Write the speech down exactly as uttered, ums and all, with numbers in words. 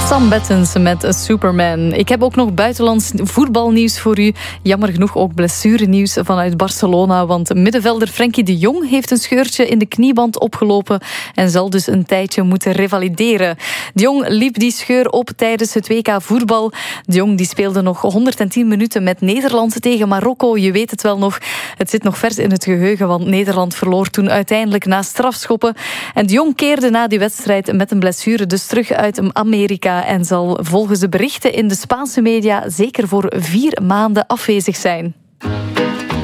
Sam Bettens met Superman. Ik heb ook nog buitenlands voetbalnieuws voor u. Jammer genoeg ook blessurenieuws vanuit Barcelona, want middenvelder Frenkie de Jong heeft een scheurtje in de knieband opgelopen en zal dus een tijdje moeten revalideren. De Jong liep die scheur op tijdens het W K voetbal. De Jong die speelde nog honderdtien minuten met Nederland tegen Marokko. Je weet het wel nog. Het zit nog vers in het geheugen, want Nederland verloor toen uiteindelijk na strafschoppen. En de Jong keerde na die wedstrijd met een blessure dus terug uit Amerika en zal volgens de berichten in de Spaanse media zeker voor vier maanden afwezig zijn.